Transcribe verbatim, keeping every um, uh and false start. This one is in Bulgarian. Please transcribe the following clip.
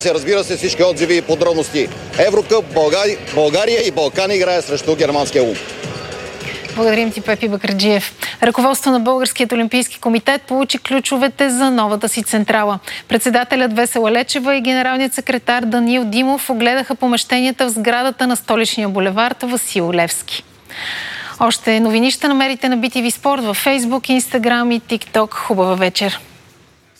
Разбира се, всички отзиви и подробности. Еврокъп, България, България и Балкани играе срещу германския Лук. Благодарим ти, Пепи Бакърджиев. Ръководство на Българският олимпийски комитет получи ключовете за новата си централа. Председателят Весела Лечева и генералният секретар Даниил Димов огледаха помещенията в сградата на столичния булевард Васил Левски. Още новини ще намерите на би ти ви Спорт във Фейсбук, Инстаграм и ТикТок. Хубава вечер!